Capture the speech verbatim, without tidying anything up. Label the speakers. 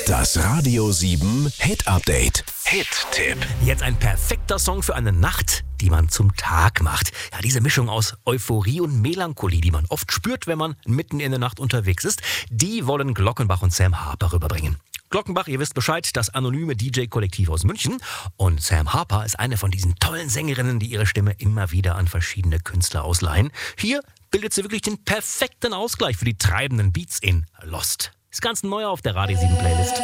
Speaker 1: Das Radio sieben Hit Update. Hit-Tipp.
Speaker 2: Jetzt ein perfekter Song für eine Nacht, die man zum Tag macht. Ja, diese Mischung aus Euphorie und Melancholie, die man oft spürt, wenn man mitten in der Nacht unterwegs ist, die wollen Glockenbach und Sam Harper rüberbringen. Glockenbach, ihr wisst Bescheid, das anonyme D J-Kollektiv aus München. Und Sam Harper ist eine von diesen tollen Sängerinnen, die ihre Stimme immer wieder an verschiedene Künstler ausleihen. Hier bildet sie wirklich den perfekten Ausgleich für die treibenden Beats in Lost. Ist ganz neu auf der Radio sieben Playlist.